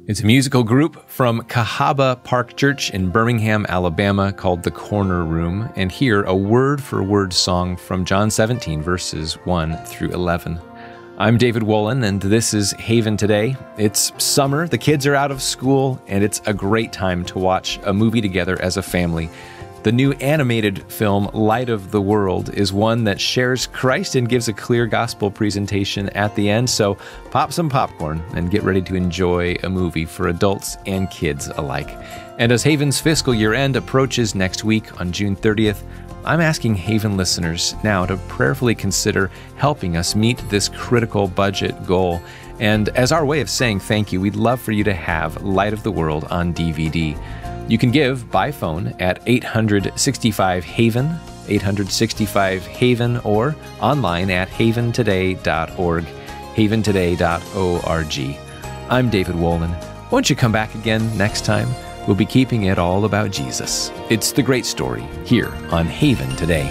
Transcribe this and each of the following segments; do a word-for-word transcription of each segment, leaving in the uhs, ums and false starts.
It's a musical group from Cahaba Park Church in Birmingham, Alabama, called The Corner Room, and here a word-for-word song from John seventeen, verses one through eleven. I'm David Wolin, and this is Haven Today. It's summer, the kids are out of school, and it's a great time to watch a movie together as a family. The new animated film, Light of the World, is one that shares Christ and gives a clear gospel presentation at the end, so pop some popcorn and get ready to enjoy a movie for adults and kids alike. And as Haven's fiscal year end approaches next week on June thirtieth, I'm asking Haven listeners now to prayerfully consider helping us meet this critical budget goal. And as our way of saying thank you, we'd love for you to have Light of the World on D V D. You can give by phone at eight hundred sixty-five HAVEN, eight hundred sixty-five HAVEN, or online at haven today dot org, haven today dot org. I'm David Wolin. Won't you come back again next time? We'll be keeping it all about Jesus. It's the great story here on Haven Today.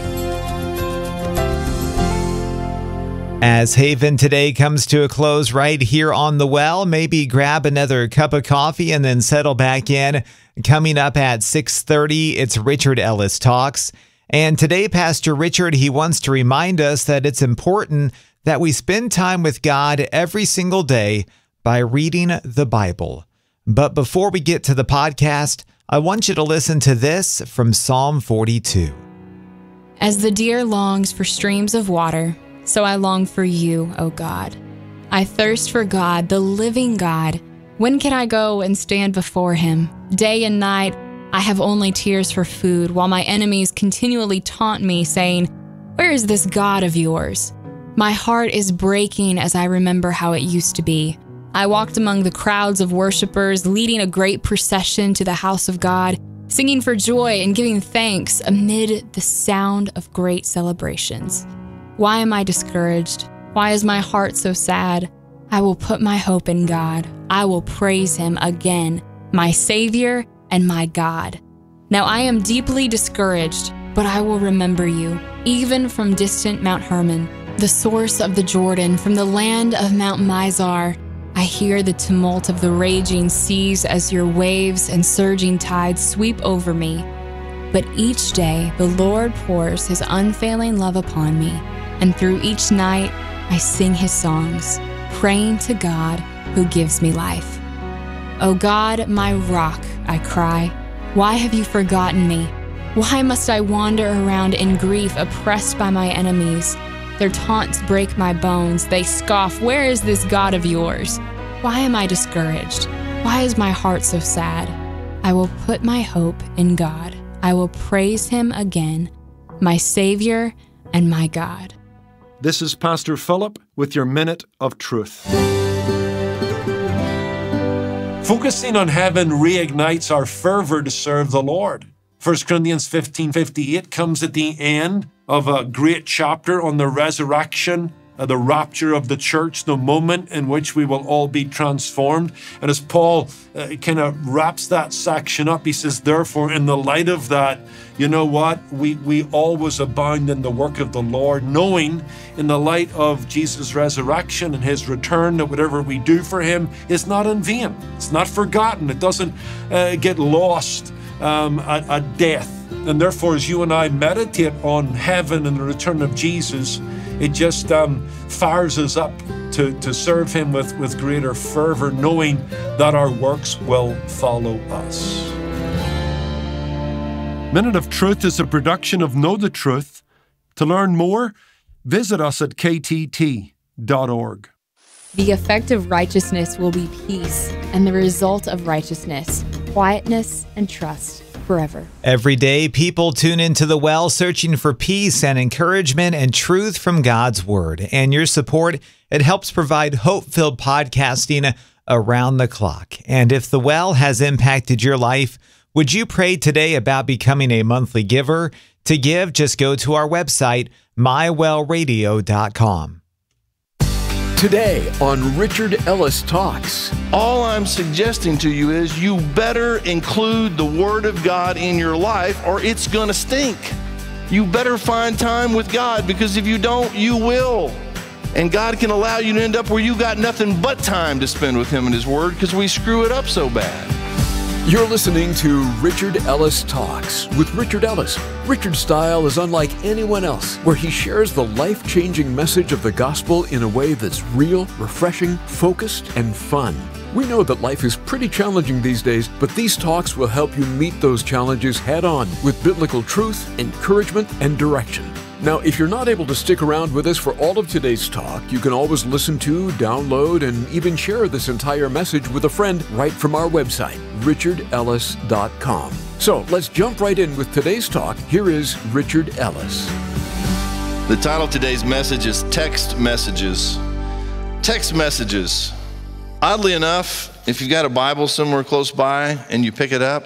As Haven Today comes to a close right here on The Well, maybe grab another cup of coffee and then settle back in. Coming up at six thirty, it's Richard Ellis Talks. And today, Pastor Richard, he wants to remind us that it's important that we spend time with God every single day by reading the Bible. But before we get to the podcast, I want you to listen to this from Psalm forty-two. As the deer longs for streams of water, so I long for you, O God. I thirst for God, the living God. When can I go and stand before him? Day and night, I have only tears for food, while my enemies continually taunt me, saying, "Where is this God of yours?" My heart is breaking as I remember how it used to be. I walked among the crowds of worshipers, leading a great procession to the house of God, singing for joy and giving thanks amid the sound of great celebrations. Why am I discouraged? Why is my heart so sad? I will put my hope in God. I will praise him again, my Savior and my God. Now I am deeply discouraged, but I will remember you, even from distant Mount Hermon, the source of the Jordan, from the land of Mount Mizar. I hear the tumult of the raging seas as your waves and surging tides sweep over me. But each day the Lord pours his unfailing love upon me, and through each night I sing his songs, praying to God who gives me life. O God, my rock, I cry, why have you forgotten me? Why must I wander around in grief, oppressed by my enemies? Their taunts break my bones. They scoff, "Where is this God of yours?" Why am I discouraged? Why is my heart so sad? I will put my hope in God. I will praise him again, my Savior and my God. This is Pastor Philip with your Minute of Truth. Focusing on heaven reignites our fervor to serve the Lord. First Corinthians fifteen fifty-eight comes at the end of a great chapter on the resurrection, uh, the rapture of the church, the moment in which we will all be transformed. And as Paul uh, kind of wraps that section up, he says, therefore, in the light of that, you know what? We, we always abound in the work of the Lord, knowing in the light of Jesus' resurrection and his return that whatever we do for him is not in vain. It's not forgotten. It doesn't uh, get lost um, at, at death. And therefore, as you and I meditate on heaven and the return of Jesus, it just um, fires us up to, to serve him with, with greater fervor, knowing that our works will follow us. Minute of Truth is a production of Know the Truth. To learn more, visit us at k t t dot org. The effect of righteousness will be peace, and the result of righteousness, quietness and trust forever. Every day, people tune into The Well searching for peace and encouragement and truth from God's Word. And your support, it helps provide hope-filled podcasting around the clock. And if The Well has impacted your life, would you pray today about becoming a monthly giver? To give, just go to our website, my well radio dot com. Today on Richard Ellis Talks. All I'm suggesting to you is you better include the Word of God in your life or it's going to stink. You better find time with God, because if you don't, you will. And God can allow you to end up where you got nothing but time to spend with Him and His Word because we screw it up so bad. You're listening to Richard Ellis Talks with Richard Ellis. Richard's style is unlike anyone else, where he shares the life-changing message of the gospel in a way that's real, refreshing, focused, and fun. We know that life is pretty challenging these days, but these talks will help you meet those challenges head-on with biblical truth, encouragement, and direction. Now, if you're not able to stick around with us for all of today's talk, you can always listen to, download, and even share this entire message with a friend right from our website, richard ellis dot com. So let's jump right in with today's talk. Here is Richard Ellis. The title of today's message is Text Messages. Text Messages. Oddly enough, if you've got a Bible somewhere close by and you pick it up,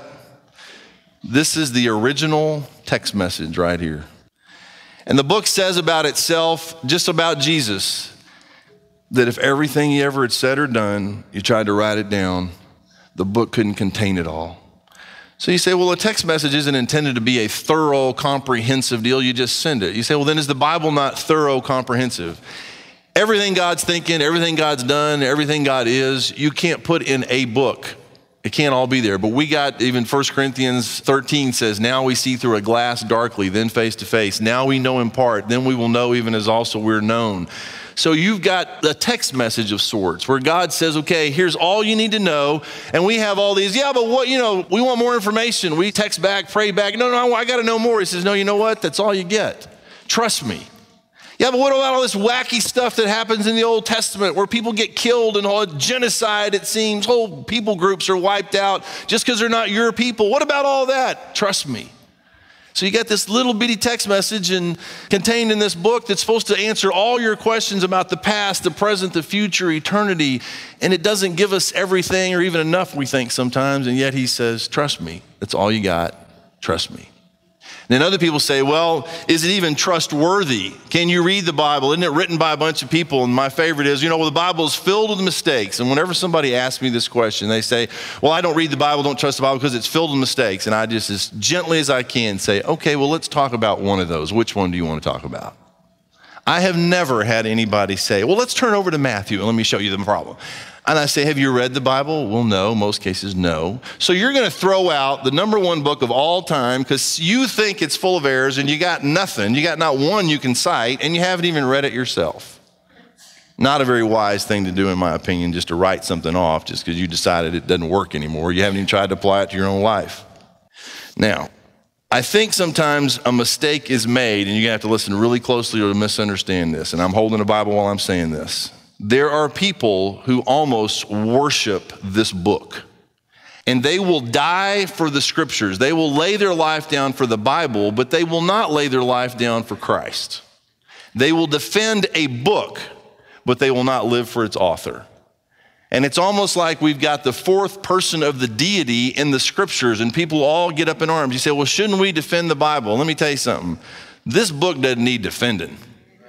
this is the original text message right here. And the book says about itself, just about Jesus, that if everything he ever had said or done, you tried to write it down, the book couldn't contain it all. So you say, well, a text message isn't intended to be a thorough, comprehensive deal. You just send it. You say, well, then is the Bible not thorough, comprehensive? Everything God's thinking, everything God's done, everything God is, you can't put in a book. It can't all be there. But we got even First Corinthians thirteen says, now we see through a glass darkly, then face to face. Now we know in part, then we will know even as also we're known. So you've got a text message of sorts where God says, okay, here's all you need to know. And we have all these, yeah, but what, you know, we want more information. We text back, pray back. No, no, I got to know more. He says, no, you know what? That's all you get. Trust me. Yeah, but what about all this wacky stuff that happens in the Old Testament where people get killed and all genocide, it seems, whole people groups are wiped out just because they're not your people? What about all that? Trust me. So you got this little bitty text message and contained in this book that's supposed to answer all your questions about the past, the present, the future, eternity, and it doesn't give us everything or even enough, we think sometimes, and yet he says, trust me, that's all you got, trust me. And then other people say, well, is it even trustworthy? Can you read the Bible? Isn't it written by a bunch of people? And my favorite is, you know, well, the Bible is filled with mistakes. And whenever somebody asks me this question, they say, well, I don't read the Bible, don't trust the Bible because it's filled with mistakes. And I just, as gently as I can, say, okay, well, let's talk about one of those. Which one do you want to talk about? I have never had anybody say, well, let's turn over to Matthew and let me show you the problem. And I say, have you read the Bible? Well, no, most cases, no. So you're going to throw out the number one book of all time because you think it's full of errors and you got nothing. You got not one you can cite and you haven't even read it yourself. Not a very wise thing to do, in my opinion, just to write something off just because you decided it doesn't work anymore. You haven't even tried to apply it to your own life. Now, I think sometimes a mistake is made and you're going to have to listen really closely or to misunderstand this. And I'm holding a Bible while I'm saying this. There are people who almost worship this book, and they will die for the scriptures. They will lay their life down for the Bible, but they will not lay their life down for Christ. They will defend a book, but they will not live for its author. And it's almost like we've got the fourth person of the deity in the scriptures, and people all get up in arms. You say, well, shouldn't we defend the Bible? Let me tell you something. This book doesn't need defending.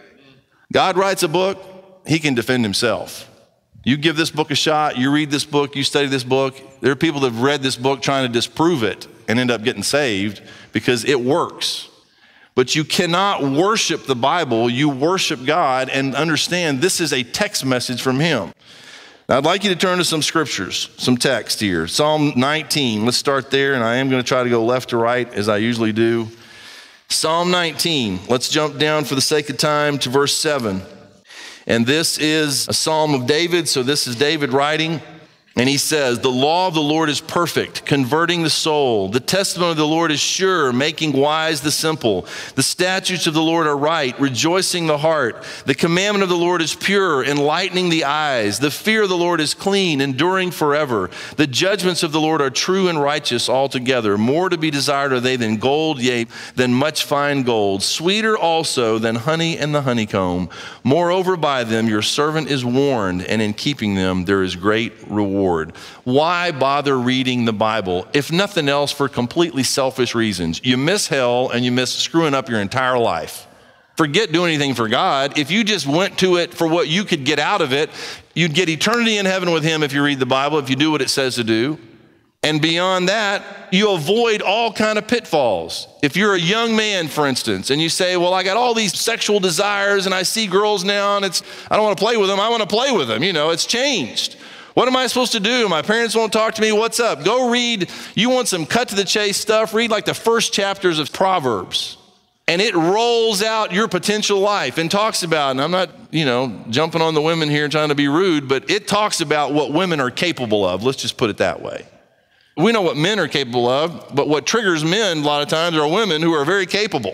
God writes a book. He can defend himself. You give this book a shot, you read this book, you study this book. There are people that have read this book trying to disprove it and end up getting saved because it works. But you cannot worship the Bible, you worship God and understand this is a text message from him. Now, I'd like you to turn to some scriptures, some text here. Psalm nineteen, let's start there, and I am going to try to go left to right as I usually do. Psalm nineteen, let's jump down for the sake of time to verse seven. And this is a psalm of David, so this is David writing. And he says, the law of the Lord is perfect, converting the soul. The testimony of the Lord is sure, making wise the simple. The statutes of the Lord are right, rejoicing the heart. The commandment of the Lord is pure, enlightening the eyes. The fear of the Lord is clean, enduring forever. The judgments of the Lord are true and righteous altogether. More to be desired are they than gold, yea, than much fine gold. Sweeter also than honey and the honeycomb. Moreover, by them your servant is warned, and in keeping them there is great reward. Why bother reading the Bible, if nothing else for completely selfish reasons? You miss hell and you miss screwing up your entire life. Forget doing anything for God. If you just went to it for what you could get out of it, you'd get eternity in heaven with him if you read the Bible, if you do what it says to do. And beyond that, you avoid all kind of pitfalls. If you're a young man, for instance, and you say, well, I got all these sexual desires and I see girls now and it's, I don't want to play with them. I want to play with them. You know, it's changed. What am I supposed to do? My parents won't talk to me. What's up? Go read. You want some cut to the chase stuff? Read like the first chapters of Proverbs. And it rolls out your potential life and talks about, and I'm not, you know, jumping on the women here and trying to be rude, but it talks about what women are capable of. Let's just put it that way. We know what men are capable of, but what triggers men a lot of times are women who are very capable.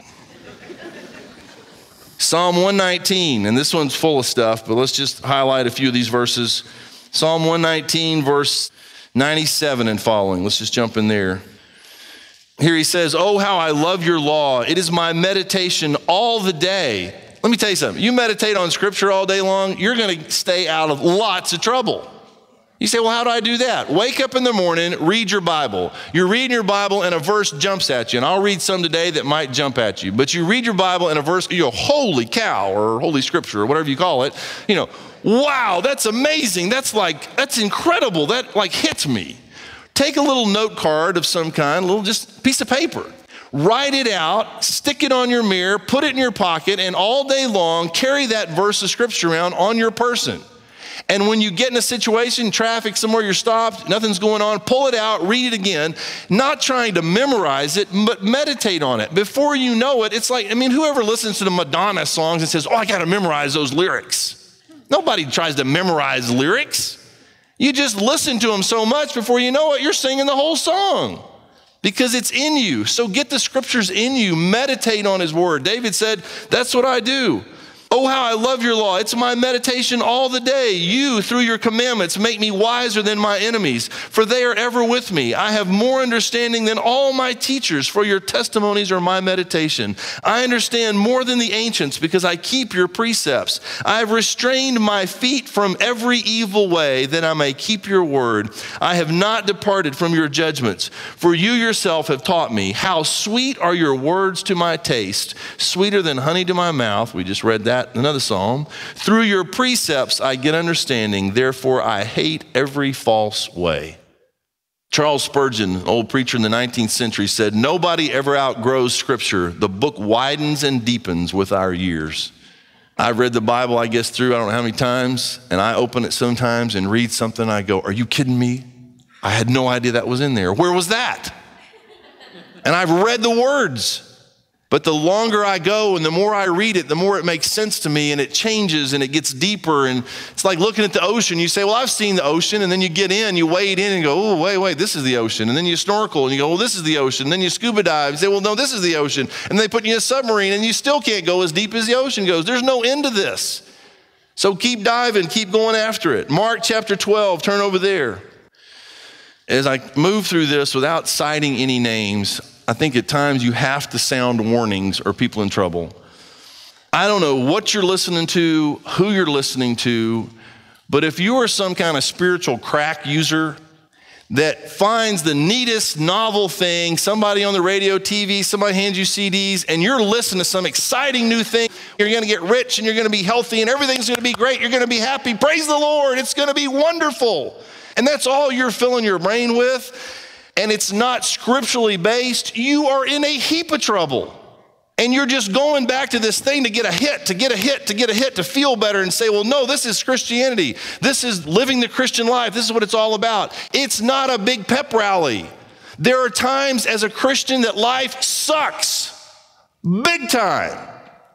Psalm one nineteen, and this one's full of stuff, but let's just highlight a few of these verses. Psalm one nineteen, verse ninety-seven and following. Let's just jump in there. Here he says, oh, how I love your law. It is my meditation all the day. Let me tell you something. You meditate on scripture all day long, you're going to stay out of lots of trouble. You say, well, how do I do that? Wake up in the morning, read your Bible. You're reading your Bible and a verse jumps at you. And I'll read some today that might jump at you. But you read your Bible and a verse, you go, holy cow, or holy scripture, or whatever you call it. You know, wow, that's amazing. That's like, that's incredible. That like hits me. Take a little note card of some kind, a little just piece of paper. Write it out, stick it on your mirror, put it in your pocket, and all day long, carry that verse of scripture around on your person. And when you get in a situation, traffic, somewhere you're stopped, nothing's going on, pull it out, read it again, not trying to memorize it, but meditate on it. Before you know it, it's like, I mean, whoever listens to the Madonna songs and says, oh, I got to memorize those lyrics. Nobody tries to memorize lyrics. You just listen to them so much before you know it, you're singing the whole song because it's in you. So get the scriptures in you, meditate on his word. David said, that's what I do. Oh, how I love your law. It's my meditation all the day. You, through your commandments, make me wiser than my enemies, for they are ever with me. I have more understanding than all my teachers, for your testimonies are my meditation. I understand more than the ancients because I keep your precepts. I have restrained my feet from every evil way that I may keep your word. I have not departed from your judgments, for you yourself have taught me. How sweet are your words to my taste, sweeter than honey to my mouth. We just read that. Another psalm. Through your precepts I get understanding, therefore I hate every false way. Charles Spurgeon, an old preacher in the nineteenth century, said, nobody ever outgrows scripture. The book widens and deepens with our years. I've read the Bible, I guess, through I don't know how many times, and I open it sometimes and read something, I go, are you kidding me? I had no idea that was in there. Where was that? And I've read the words. But the longer I go and the more I read it, the more it makes sense to me and it changes and it gets deeper. And it's like looking at the ocean. You say, well, I've seen the ocean. And then you get in, you wade in and go, oh, wait, wait, this is the ocean. And then you snorkel and you go, well, this is the ocean. And then you scuba dive and say, well, no, this is the ocean. And they put you in a submarine and you still can't go as deep as the ocean goes. There's no end to this. So keep diving, keep going after it. Mark chapter twelve, turn over there. As I move through this without citing any names, I think at times you have to sound warnings or people in trouble. I don't know what you're listening to, who you're listening to, but if you are some kind of spiritual crack user that finds the neatest novel thing, somebody on the radio, T V, somebody hands you C Ds, and you're listening to some exciting new thing, you're gonna get rich and you're gonna be healthy and everything's gonna be great, you're gonna be happy, praise the Lord, it's gonna be wonderful. And that's all you're filling your brain with. And it's not scripturally based, you are in a heap of trouble. And you're just going back to this thing to get a hit, to get a hit, to get a hit, to feel better and say, well, no, this is Christianity. This is living the Christian life. This is what it's all about. It's not a big pep rally. There are times as a Christian that life sucks, big time.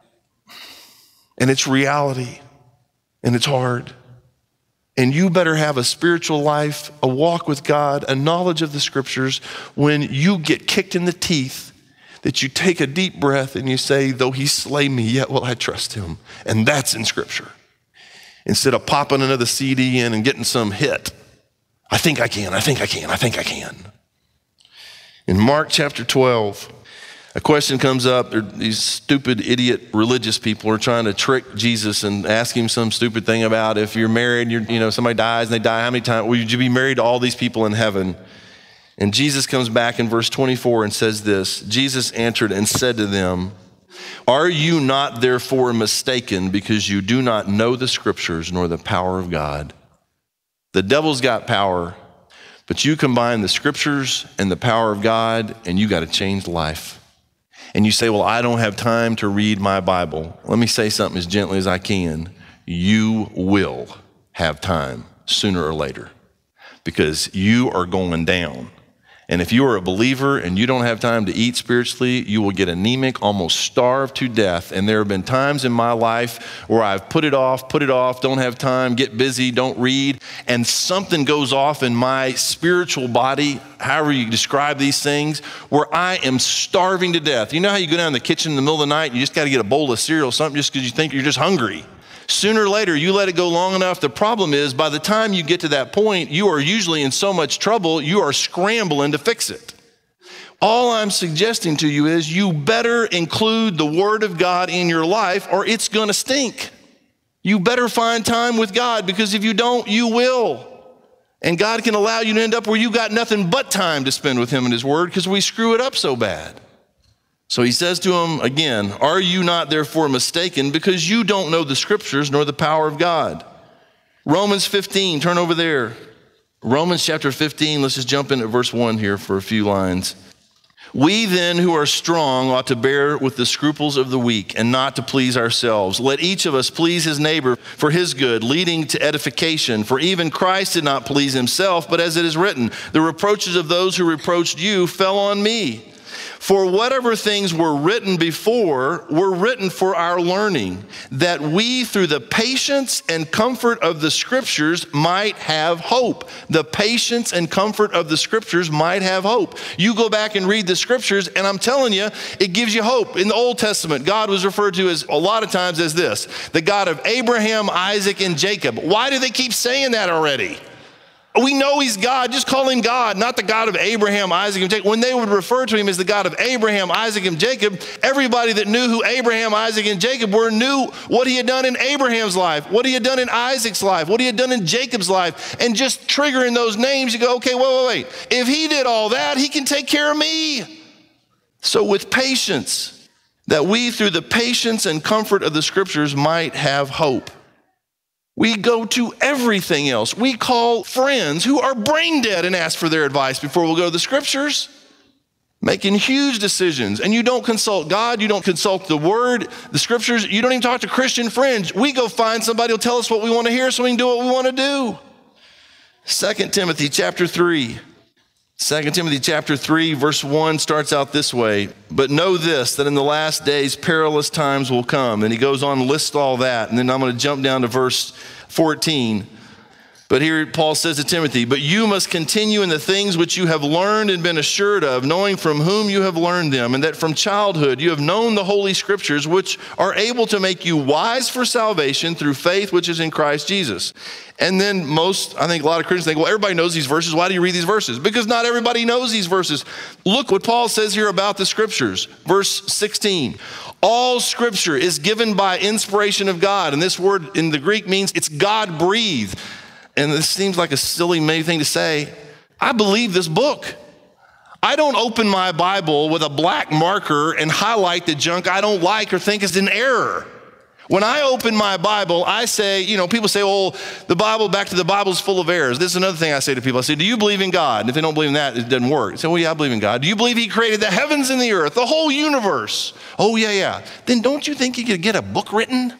And it's reality, and it's hard. And you better have a spiritual life, a walk with God, a knowledge of the scriptures when you get kicked in the teeth, that you take a deep breath and you say, though he slay me, yet will I trust him. And that's in scripture. Instead of popping another C D in and getting some hit. I think I can, I think I can, I think I can. In Mark chapter twelve, a question comes up. These stupid, idiot religious people are trying to trick Jesus and ask him some stupid thing about if you're married, you're, you know, somebody dies and they die, how many times would you be married to all these people in heaven? And Jesus comes back in verse twenty-four and says this, Jesus answered and said to them, are you not therefore mistaken because you do not know the scriptures nor the power of God? The devil's got power, But you combine the scriptures and the power of God, and you got a changed life. And you say, well, I don't have time to read my Bible. Let me say something as gently as I can. You will have time sooner or later, because you are going down. And if you are a believer and you don't have time to eat spiritually, you will get anemic, almost starve to death. And there have been times in my life where I've put it off, put it off, don't have time, get busy, don't read, and something goes off in my spiritual body, however you describe these things, where I am starving to death. You know how you go down in the kitchen in the middle of the night and you just got to get a bowl of cereal or something just because you think you're just hungry? Sooner or later, you let it go long enough. The problem is, by the time you get to that point, you are usually in so much trouble, you are scrambling to fix it. All I'm suggesting to you is you better include the Word of God in your life, or it's going to stink. You better find time with God, because if you don't, you will. And God can allow you to end up where you got nothing but time to spend with Him and His Word, because we screw it up so bad. So he says to him again, are you not therefore mistaken, because you don't know the scriptures nor the power of God? Romans fifteen, turn over there. Romans chapter fifteen, let's just jump into verse one here for a few lines. We then who are strong ought to bear with the scruples of the weak and not to please ourselves. Let each of us please his neighbor for his good, leading to edification. For even Christ did not please himself, but as it is written, the reproaches of those who reproached you fell on me. For whatever things were written before were written for our learning, that we through the patience and comfort of the scriptures might have hope. The patience and comfort of the scriptures might have hope. You go back and read the scriptures, and I'm telling you, it gives you hope. In the Old Testament, God was referred to as a lot of times as this, the God of Abraham, Isaac, and Jacob. Why do they keep saying that already? We know he's God. Just call him God, not the God of Abraham, Isaac, and Jacob. When they would refer to him as the God of Abraham, Isaac, and Jacob, everybody that knew who Abraham, Isaac, and Jacob were knew what he had done in Abraham's life, what he had done in Isaac's life, what he had done in Jacob's life. And just triggering those names, you go, okay, wait, wait, wait. If he did all that, he can take care of me. So with patience, that we through the patience and comfort of the scriptures might have hope. We go to everything else. We call friends who are brain dead and ask for their advice before we'll go to the scriptures. Making huge decisions. And you don't consult God. You don't consult the word, the scriptures. You don't even talk to Christian friends. We go find somebody who'll tell us what we want to hear so we can do what we want to do. Second Timothy chapter three. Second Timothy chapter three, verse one starts out this way. But know this, that in the last days perilous times will come. And he goes on to list all that. And then I'm going to jump down to verse fourteen. But here Paul says to Timothy, but you must continue in the things which you have learned and been assured of, knowing from whom you have learned them, and that from childhood you have known the holy scriptures, which are able to make you wise for salvation through faith which is in Christ Jesus. And then most, I think a lot of Christians think, well, everybody knows these verses. Why do you read these verses? Because not everybody knows these verses. Look what Paul says here about the scriptures. Verse sixteen. All scripture is given by inspiration of God. And this word in the Greek means it's God-breathed. And this seems like a silly maybe thing to say. I believe this book. I don't open my Bible with a black marker and highlight the junk I don't like or think is an error. When I open my Bible, I say, you know, people say, oh, the Bible, back to the Bible is full of errors. This is another thing I say to people. I say, do you believe in God? And if they don't believe in that, it doesn't work. I say, well, yeah, I believe in God. Do you believe he created the heavens and the earth, the whole universe? Oh, yeah, yeah. Then don't you think you could get a book written?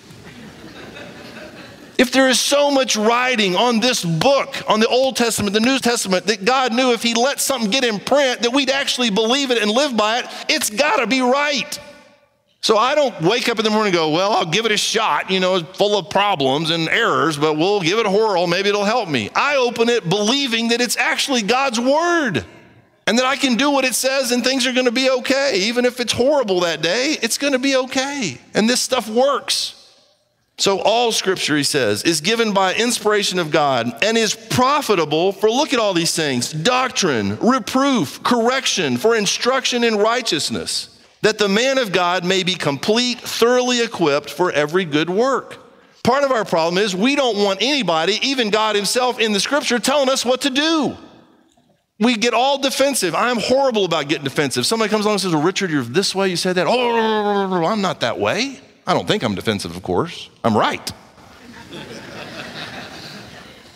If there is so much writing on this book, on the Old Testament, the New Testament, that God knew if he let something get in print that we'd actually believe it and live by it, it's got to be right. So I don't wake up in the morning and go, well, I'll give it a shot. You know, it's full of problems and errors, but we'll give it a whirl. Maybe it'll help me. I open it believing that it's actually God's word and that I can do what it says and things are going to be okay. Even if it's horrible that day, it's going to be okay. And this stuff works. So all scripture, he says, is given by inspiration of God and is profitable for, look at all these things, doctrine, reproof, correction, for instruction in righteousness, that the man of God may be complete, thoroughly equipped for every good work. Part of our problem is we don't want anybody, even God himself in the scripture, telling us what to do. We get all defensive. I'm horrible about getting defensive. Somebody comes along and says, well, Richard, you're this way, you said that. Oh, I'm not that way. I don't think I'm defensive, of course. I'm right.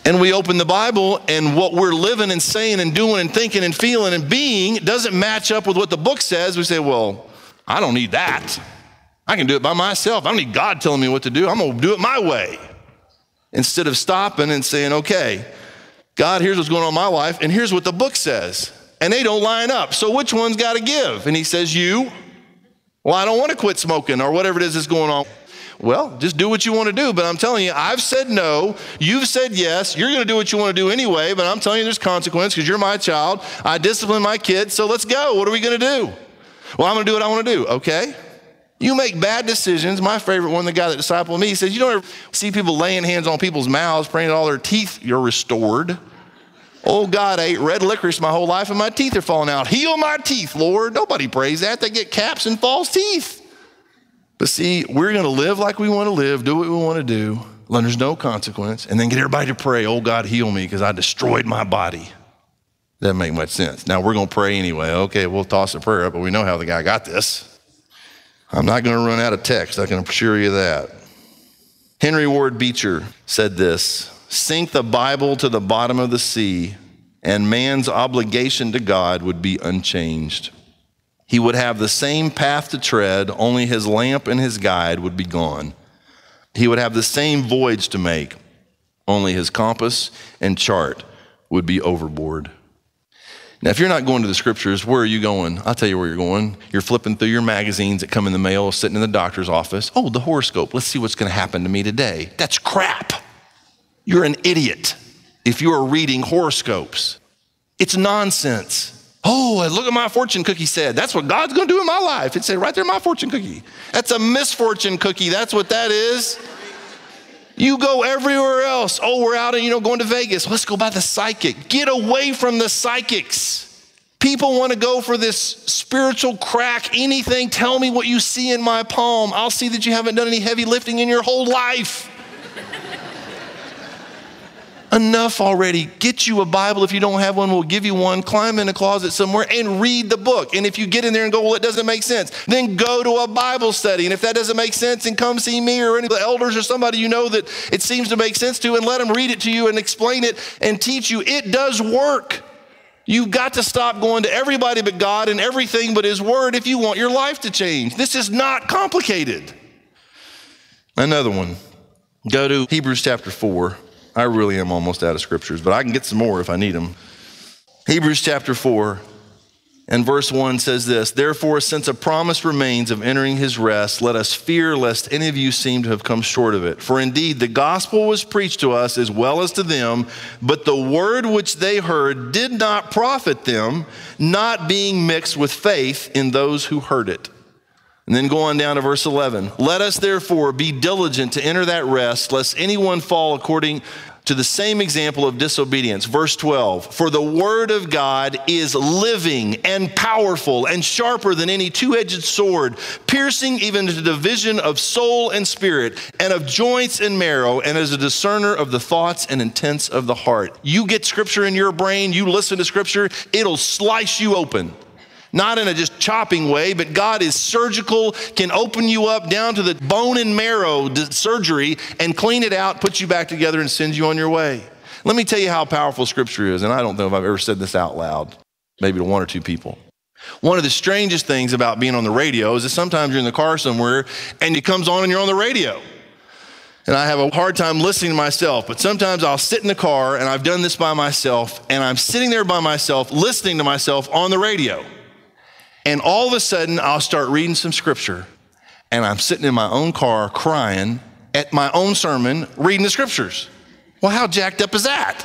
and we open the Bible and what we're living and saying and doing and thinking and feeling and being doesn't match up with what the book says, we say, well, I don't need that. I can do it by myself. I don't need God telling me what to do. I'm going to do it my way. Instead of stopping and saying, okay, God, here's what's going on in my life, and here's what the book says. And they don't line up. So which one's got to give? And he says, you. Well, I don't want to quit smoking or whatever it is that's going on. Well, just do what you want to do. But I'm telling you, I've said no. You've said yes. You're going to do what you want to do anyway. But I'm telling you, there's consequence because you're my child. I discipline my kids. So let's go. What are we going to do? Well, I'm going to do what I want to do. Okay. You make bad decisions. My favorite one, the guy that discipled me, he says, you don't ever see people laying hands on people's mouths, praying that all their teeth are restored. Oh, God, I ate red licorice my whole life and my teeth are falling out. Heal my teeth, Lord. Nobody prays that. They get caps and false teeth. But see, we're going to live like we want to live, do what we want to do, and there's no consequence, and then get everybody to pray, oh, God, heal me because I destroyed my body. Doesn't make much sense. Now, we're going to pray anyway. Okay, we'll toss a prayer up, but we know how the guy got this. I'm not going to run out of text. I can assure you that. Henry Ward Beecher said this, sink the Bible to the bottom of the sea, and man's obligation to God would be unchanged. He would have the same path to tread, only his lamp and his guide would be gone. He would have the same voyage to make, only his compass and chart would be overboard. Now, if you're not going to the scriptures, where are you going? I'll tell you where you're going. You're flipping through your magazines that come in the mail, sitting in the doctor's office. Oh, the horoscope. Let's see what's going to happen to me today. That's crap. You're an idiot if you are reading horoscopes. It's nonsense. Oh, look at my fortune cookie said. That's what God's going to do in my life. It said right there, my fortune cookie. That's a misfortune cookie. That's what that is. You go everywhere else. Oh, we're out and, you know, going to Vegas. Let's go by the psychic. Get away from the psychics. People want to go for this spiritual crack, anything. Tell me what you see in my palm. I'll see that you haven't done any heavy lifting in your whole life. Enough already. Get you a Bible. If you don't have one, we'll give you one. Climb in a closet somewhere and read the book. And if you get in there and go, well, it doesn't make sense, then go to a Bible study. And if that doesn't make sense, then come see me or any of the elders or somebody you know that it seems to make sense to, and let them read it to you and explain it and teach you. It does work. You've got to stop going to everybody but God and everything but his word if you want your life to change. This is not complicated. Another one. Go to Hebrews chapter four. I really am almost out of scriptures, but I can get some more if I need them. Hebrews chapter four and verse one says this, therefore, since a promise remains of entering his rest, let us fear lest any of you seem to have come short of it. For indeed, the gospel was preached to us as well as to them, but the word which they heard did not profit them, not being mixed with faith in those who heard it. And then go on down to verse eleven. Let us therefore be diligent to enter that rest, lest anyone fall according to the same example of disobedience. Verse twelve, for the word of God is living and powerful and sharper than any two-edged sword, piercing even to the division of soul and spirit and of joints and marrow, and as a discerner of the thoughts and intents of the heart. You get scripture in your brain, you listen to scripture, it'll slice you open. Not in a just chopping way, but God is surgical, can open you up down to the bone and marrow surgery and clean it out, put you back together and send you on your way. Let me tell you how powerful scripture is, and I don't know if I've ever said this out loud, maybe to one or two people. One of the strangest things about being on the radio is that sometimes you're in the car somewhere and it comes on and you're on the radio. And I have a hard time listening to myself, but sometimes I'll sit in the car, and I've done this by myself, and I'm sitting there by myself, listening to myself on the radio. And all of a sudden, I'll start reading some scripture, and I'm sitting in my own car crying at my own sermon, reading the scriptures. Well, how jacked up is that?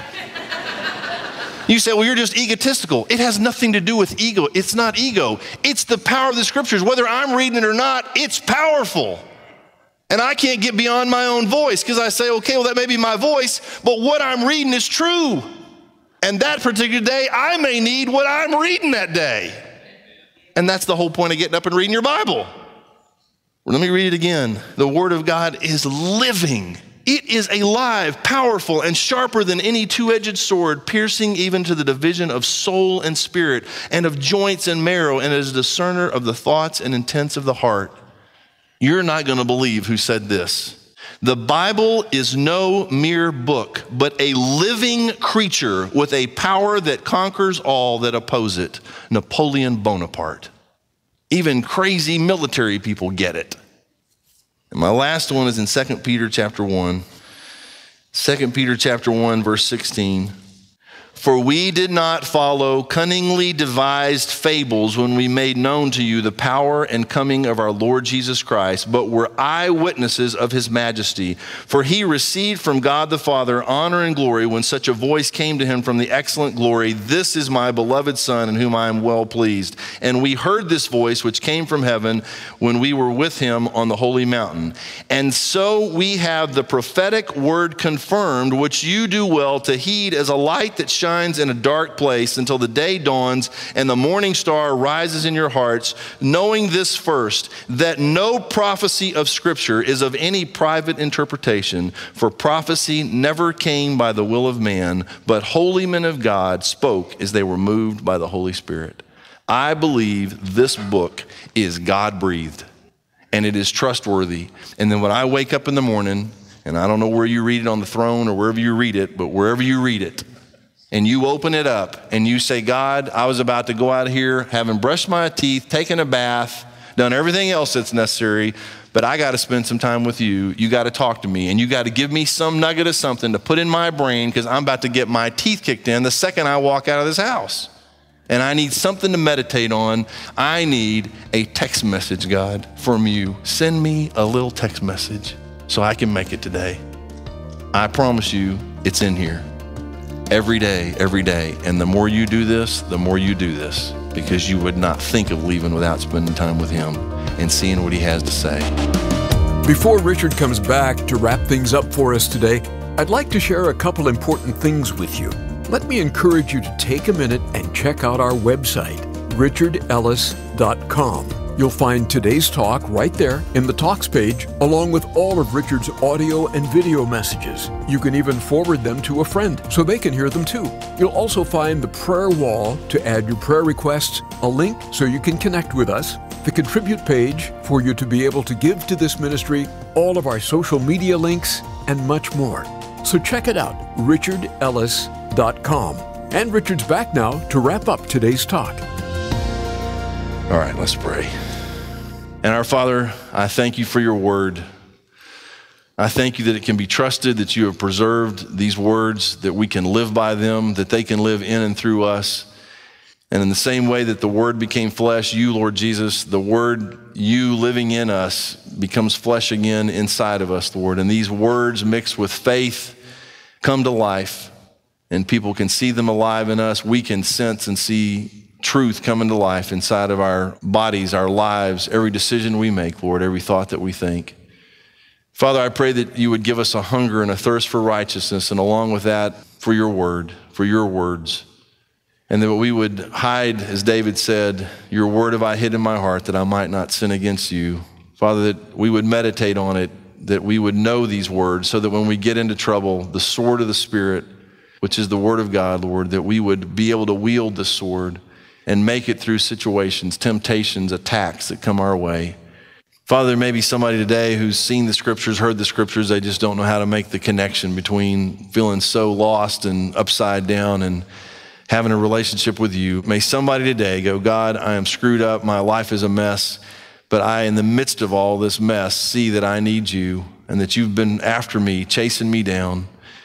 You say, well, you're just egotistical. It has nothing to do with ego. It's not ego. It's the power of the scriptures. Whether I'm reading it or not, it's powerful. And I can't get beyond my own voice because I say, okay, well, that may be my voice, but what I'm reading is true. And that particular day, I may need what I'm reading that day. And that's the whole point of getting up and reading your Bible. Let me read it again. The word of God is living. It is alive, powerful, and sharper than any two-edged sword, piercing even to the division of soul and spirit, and of joints and marrow, and is a discerner of the thoughts and intents of the heart. You're not going to believe who said this. The Bible is no mere book, but a living creature with a power that conquers all that oppose it. Napoleon Bonaparte. Even crazy military people get it. And my last one is in Second Peter chapter one. Second Peter chapter one, verse sixteen. For we did not follow cunningly devised fables when we made known to you the power and coming of our Lord Jesus Christ, but were eyewitnesses of his majesty. For he received from God the Father honor and glory when such a voice came to him from the excellent glory, this is my beloved Son in whom I am well pleased. And we heard this voice which came from heaven when we were with him on the holy mountain. And so we have the prophetic word confirmed, which you do well to heed as a light that shines in a dark place until the day dawns and the morning star rises in your hearts, knowing this first, that no prophecy of Scripture is of any private interpretation, for prophecy never came by the will of man, but holy men of God spoke as they were moved by the Holy Spirit. I believe this book is God-breathed and it is trustworthy. And then when I wake up in the morning, and I don't know where you read it on the throne or wherever you read it, but wherever you read it, and you open it up and you say, God, I was about to go out of here, having brushed my teeth, taken a bath, done everything else that's necessary, but I got to spend some time with you. You got to talk to me, and you got to give me some nugget of something to put in my brain, because I'm about to get my teeth kicked in the second I walk out of this house. And I need something to meditate on. I need a text message, God, from you. Send me a little text message so I can make it today. I promise you it's in here. Every day, every day. And the more you do this, the more you do this, because you would not think of leaving without spending time with him and seeing what he has to say. Before Richard comes back to wrap things up for us today, I'd like to share a couple important things with you. Let me encourage you to take a minute and check out our website, richard ellis dot com. You'll find today's talk right there in the Talks page, along with all of Richard's audio and video messages. You can even forward them to a friend so they can hear them too. You'll also find the prayer wall to add your prayer requests, a link so you can connect with us, the contribute page for you to be able to give to this ministry, all of our social media links, and much more. So check it out, richard ellis dot com. And Richard's back now to wrap up today's talk. All right, let's pray. And our Father, I thank you for your word. I thank you that it can be trusted, that you have preserved these words, that we can live by them, that they can live in and through us. And in the same way that the word became flesh, you, Lord Jesus, the word, you living in us, becomes flesh again inside of us, Lord. And these words mixed with faith come to life, and people can see them alive in us. We can sense and see truth coming to life inside of our bodies, our lives, every decision we make, Lord, every thought that we think. Father, I pray that you would give us a hunger and a thirst for righteousness, and along with that, for your word, for your words. And that we would hide, as David said, your word have I hid in my heart that I might not sin against you. Father, that we would meditate on it, that we would know these words, so that when we get into trouble, the sword of the Spirit, which is the word of God, Lord, that we would be able to wield the sword and make it through situations, temptations, attacks that come our way. Father, there may be somebody today who's seen the scriptures, heard the scriptures, they just don't know how to make the connection between feeling so lost and upside down and having a relationship with you. May somebody today go, God, I am screwed up, my life is a mess, but I, in the midst of all this mess, see that I need you and that you've been after me, chasing me down.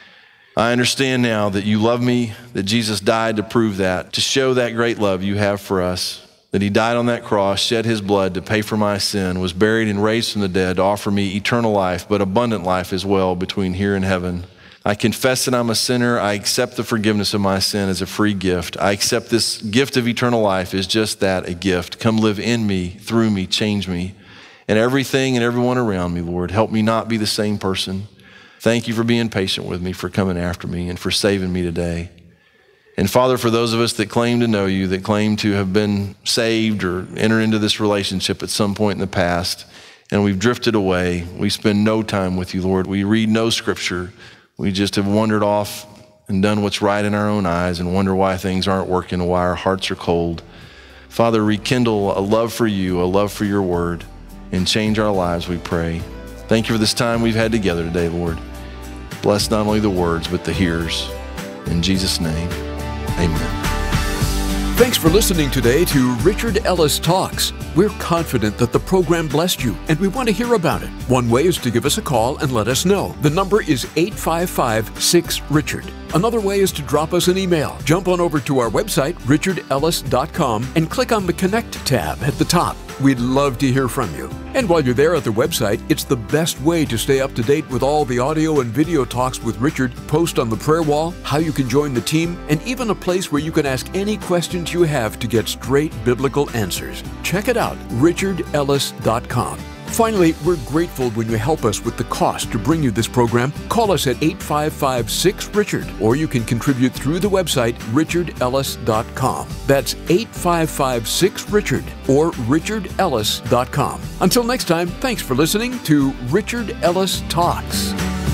I understand now that you love me, that Jesus died to prove that, to show that great love you have for us, that he died on that cross, shed his blood to pay for my sin, was buried and raised from the dead to offer me eternal life, but abundant life as well between here and heaven. I confess that I'm a sinner. I accept the forgiveness of my sin as a free gift. I accept this gift of eternal life as just that, a gift. Come live in me, through me, change me, and everything and everyone around me, Lord. Help me not be the same person. Thank you for being patient with me, for coming after me, and for saving me today. And Father, for those of us that claim to know you, that claim to have been saved or entered into this relationship at some point in the past, and we've drifted away, we spend no time with you, Lord. We read no scripture. We just have wandered off and done what's right in our own eyes and wonder why things aren't working and why our hearts are cold. Father, rekindle a love for you, a love for your word, and change our lives, we pray. Thank you for this time we've had together today, Lord. Bless not only the words, but the hearers. In Jesus' name, amen. Thanks for listening today to Richard Ellis Talks. We're confident that the program blessed you, and we want to hear about it. One way is to give us a call and let us know. The number is eight five five, six, Richard. Another way is to drop us an email. Jump on over to our website, richard ellis dot com, and click on the Connect tab at the top. We'd love to hear from you. And while you're there at the website, it's the best way to stay up to date with all the audio and video talks with Richard, post on the prayer wall, how you can join the team, and even a place where you can ask any questions you have to get straight biblical answers. Check it out, richard ellis dot com. Finally, we're grateful when you help us with the cost to bring you this program. Call us at eight five five, six, Richard, or you can contribute through the website, richard ellis dot com. That's eight five five, six, Richard, or richard ellis dot com. Until next time, thanks for listening to Richard Ellis Talks.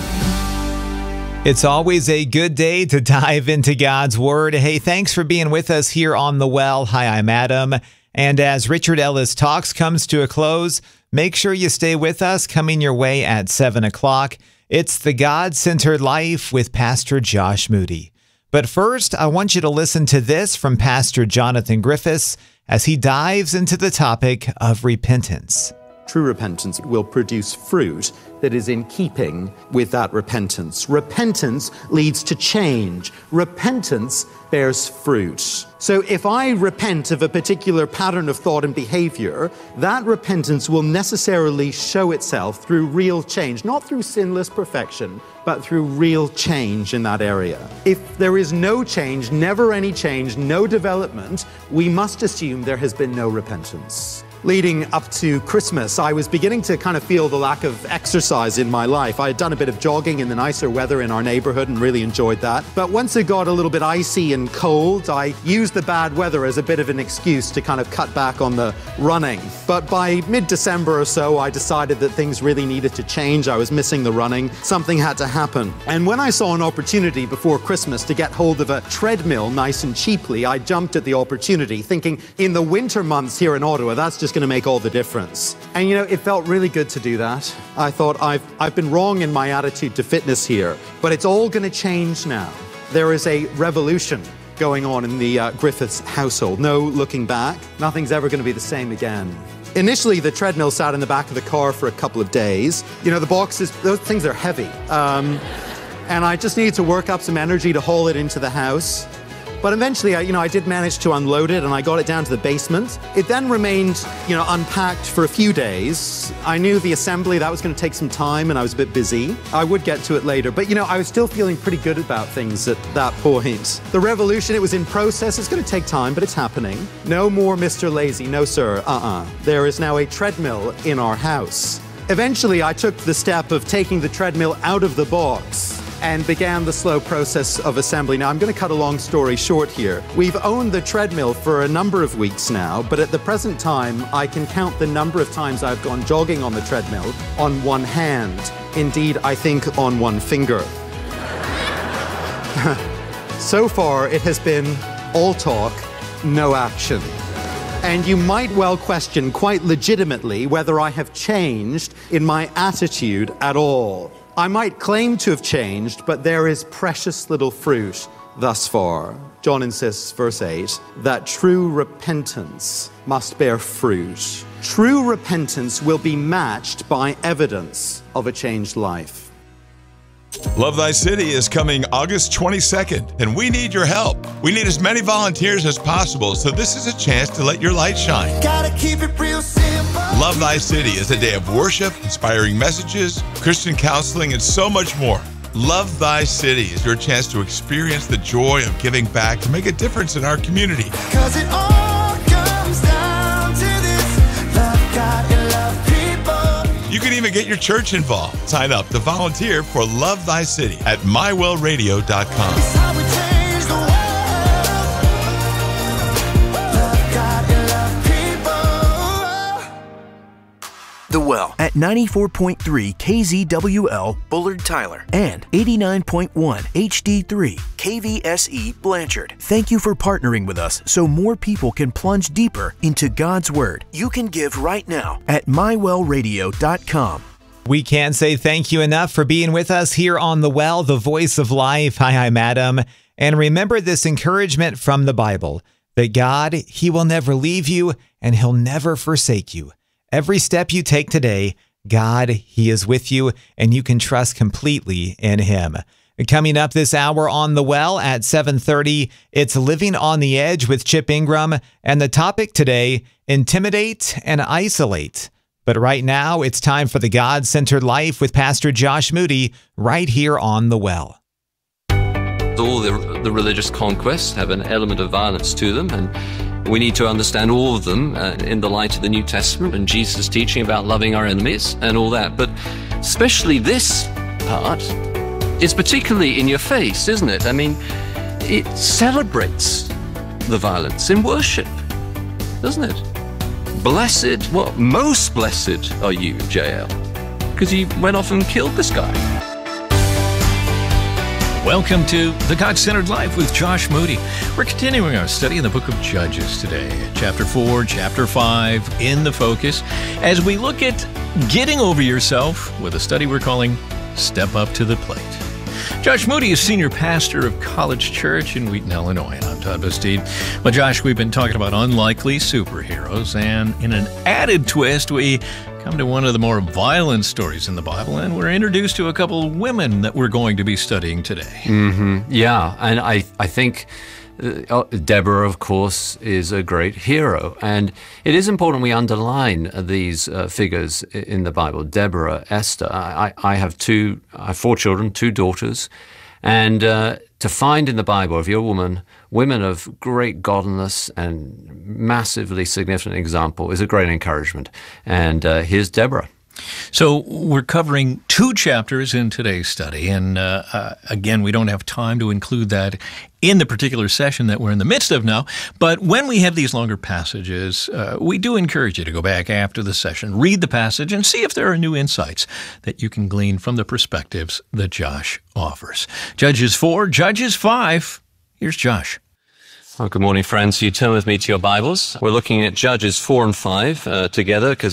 It's always a good day to dive into God's Word. Hey, thanks for being with us here on The Well. Hi, I'm Adam. And as Richard Ellis Talks comes to a close, make sure you stay with us. Coming your way at seven o'clock, it's The God-Centered Life with Pastor Josh Moody. But first, I want you to listen to this from Pastor Jonathan Griffiths as he dives into the topic of repentance. True repentance will produce fruit that is in keeping with that repentance. Repentance leads to change. Repentance bears fruit. So if I repent of a particular pattern of thought and behavior, that repentance will necessarily show itself through real change, not through sinless perfection, but through real change in that area. If there is no change, never any change, no development, we must assume there has been no repentance. Leading up to Christmas, I was beginning to kind of feel the lack of exercise in my life. I had done a bit of jogging in the nicer weather in our neighborhood and really enjoyed that. But once it got a little bit icy and cold, I used the bad weather as a bit of an excuse to kind of cut back on the running. But by mid-December or so, I decided that things really needed to change. I was missing the running. Something had to happen. And when I saw an opportunity before Christmas to get hold of a treadmill nice and cheaply, I jumped at the opportunity, thinking in the winter months here in Ottawa, that's just going to make all the difference. And you know, it felt really good to do that. I thought I've I've been wrong in my attitude to fitness here, but it's all going to change now. There is a revolution going on in the uh, Griffiths household. No looking back. Nothing's ever going to be the same again. Initially, the treadmill sat in the back of the car for a couple of days. You know, the boxes, those things are heavy. Um, and I just needed to work up some energy to haul it into the house. But eventually, I, you know, I did manage to unload it and I got it down to the basement. It then remained, you know, unpacked for a few days. I knew the assembly, that was going to take some time and I was a bit busy. I would get to it later. But, you know, I was still feeling pretty good about things at that point. The revolution, it was in process. It's going to take time, but it's happening. No more Mister Lazy. No, sir. Uh-uh. There is now a treadmill in our house. Eventually, I took the step of taking the treadmill out of the box and began the slow process of assembly. Now, I'm going to cut a long story short here. We've owned the treadmill for a number of weeks now, but at the present time, I can count the number of times I've gone jogging on the treadmill on one hand. Indeed, I think on one finger. So far, it has been all talk, no action. And you might well question quite legitimately whether I have changed in my attitude at all. I might claim to have changed, but there is precious little fruit thus far. John insists, verse eight, that true repentance must bear fruit. True repentance will be matched by evidence of a changed life. Love Thy City is coming August twenty-second, and we need your help. We need as many volunteers as possible, so this is a chance to let your light shine. Gotta keep it real simple. Love Thy City is a day of worship, inspiring messages, Christian counseling, and so much more. Love Thy City is your chance to experience the joy of giving back to make a difference in our community. 'Cause it all comes down to this, love God and love people. You can even get your church involved. Sign up to volunteer for Love Thy City at my well radio dot com. The Well at ninety-four point three K Z W L Bullard Tyler and eighty-nine point one H D three K V S E Blanchard. Thank you for partnering with us so more people can plunge deeper into God's Word. You can give right now at my well radio dot com. We can't say thank you enough for being with us here on The Well, the voice of life. Hi, I'm Adam. And remember this encouragement from the Bible, that God, He will never leave you and He'll never forsake you. Every step you take today, God, He is with you and you can trust completely in Him. Coming up this hour on The Well at seven thirty, it's Living on the Edge with Chip Ingram. And the topic today, intimidate and isolate. But right now, it's time for the God-Centered Life with Pastor Josh Moody right here on The Well. All the, the religious conquests have an element of violence to them, and we need to understand all of them uh, in the light of the New Testament and Jesus' teaching about loving our enemies and all that. But especially this part is particularly in your face, isn't it? I mean, it celebrates the violence in worship, doesn't it? Blessed, well, most blessed are you, J L, because he went off and killed this guy. Welcome to The God-Centered Life with Josh Moody. We're continuing our study in the book of Judges today. Chapter four, chapter five, in the focus, as we look at getting over yourself with a study we're calling Step Up to the Plate. Josh Moody is senior pastor of College Church in Wheaton, Illinois, and I'm Todd Bastide. Well, Josh, we've been talking about unlikely superheroes, and in an added twist, we come to one of the more violent stories in the Bible, and we're introduced to a couple of women that we're going to be studying today. Mm-hmm. Yeah, and I, I think uh, Deborah, of course, is a great hero, and it is important we underline these uh, figures in the Bible. Deborah, Esther. I, I have two, I have four children, two daughters, and uh, to find in the Bible, if you're a woman, women of great godliness and massively significant example is a great encouragement. And uh, here's Deborah. So we're covering two chapters in today's study, and uh, uh, again, we don't have time to include that in the particular session that we're in the midst of now, but when we have these longer passages, uh, we do encourage you to go back after the session, read the passage, and see if there are new insights that you can glean from the perspectives that Josh offers. Judges four, Judges five, here's Josh. Well, good morning, friends. You turn with me to your Bibles. We're looking at Judges four and five uh, together because